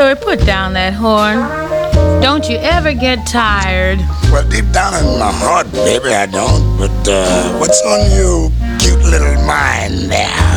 Louis, put down that horn. Don't you ever get tired. Well, deep down in my heart, baby, I don't. But what's on your cute little mind there?